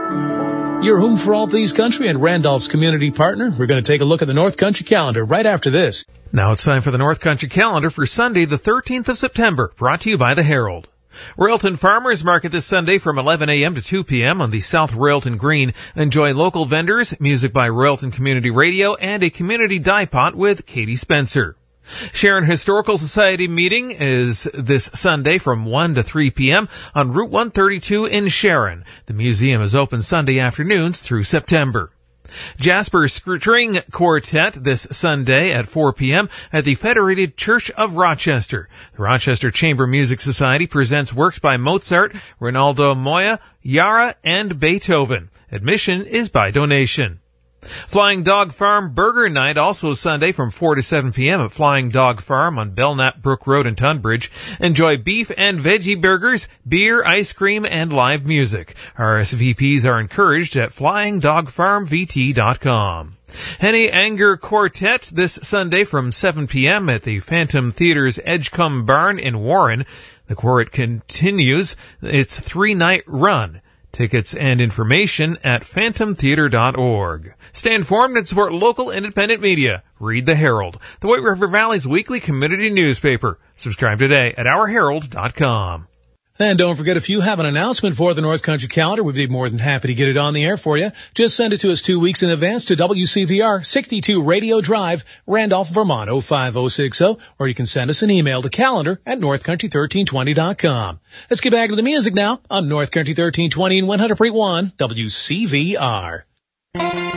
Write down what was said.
Your home for all things country and Randolph's community partner. We're going to take a look at the North Country calendar right after this. Now it's time for the North Country calendar for Sunday, the 13th of September, brought to you by the Herald. Railton Farmers Market this Sunday from 11 a.m. to 2 p.m. on the South Railton Green. Enjoy local vendors, music by Railton Community Radio, and a community die pot with Katie Spencer. Sharon Historical Society meeting is this Sunday from 1 to 3 p.m. on Route 132 in Sharon. The museum is open Sunday afternoons through September. Jasper String Quartet this Sunday at 4 p.m. at the Federated Church of Rochester. The Rochester Chamber Music Society presents works by Mozart, Rinaldo Moya, Yara, and Beethoven. Admission is by donation. Flying Dog Farm Burger Night also Sunday from 4 to 7 p.m. at Flying Dog Farm on Belknap Brook Road in Tunbridge. Enjoy beef and veggie burgers, beer, ice cream, and live music. RSVPs are encouraged at flyingdogfarmvt.com. Henny Anger Quartet this Sunday from 7 p.m. at the Phantom Theater's Edgecombe Barn in Warren. The quartet continues its 3-night run. Tickets and information at phantomtheater.org. Stay informed and support local independent media. Read the Herald, the White River Valley's weekly community newspaper. Subscribe today at ourherald.com. And don't forget, if you have an announcement for the North Country calendar, we'd be more than happy to get it on the air for you. Just send it to us 2 weeks in advance to WCVR 62 Radio Drive, Randolph, Vermont 05060, or you can send us an email to calendar@northcountry1320.com. Let's get back to the music now on North Country 1320 and 100.1 WCVR.